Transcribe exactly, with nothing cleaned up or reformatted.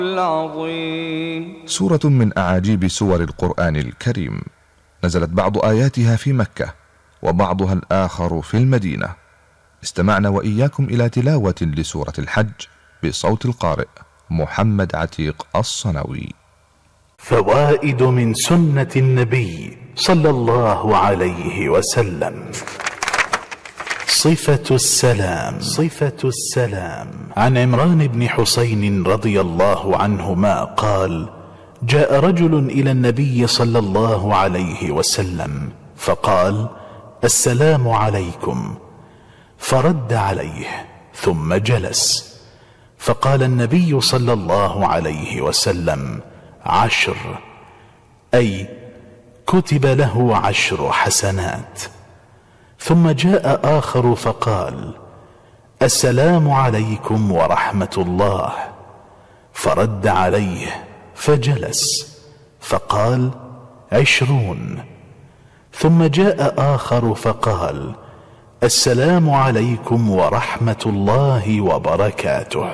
العظيم. سورة من أعاجيب سور القرآن الكريم، نزلت بعض آياتها في مكة وبعضها الآخر في المدينة. استمعنا وإياكم إلى تلاوة لسورة الحج بصوت القارئ محمد عتيق الصنوي. فوائد من سنة النبي صلى الله عليه وسلم. صفة السلام. صفة السلام. عن عمران بن حسين رضي الله عنهما قال: جاء رجل إلى النبي صلى الله عليه وسلم فقال: السلام عليكم، فرد عليه ثم جلس، فقال النبي صلى الله عليه وسلم: عشر، أي كتب له عشر حسنات. ثم جاء آخر فقال: السلام عليكم ورحمة الله، فرد عليه فجلس، فقال: عشرون. ثم جاء آخر فقال: السلام عليكم ورحمة الله وبركاته،